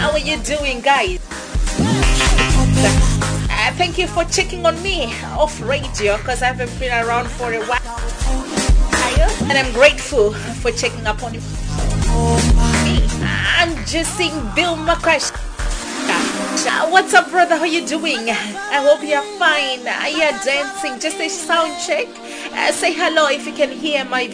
How are you doing, guys? Thank you for checking on me off radio because I haven't been around for a while. And I'm grateful for checking up on me. I'm just seeing Bill McCrash. What's up, brother? How you doing? I hope you're fine. You're dancing. Just a sound check. Say hello if you can hear my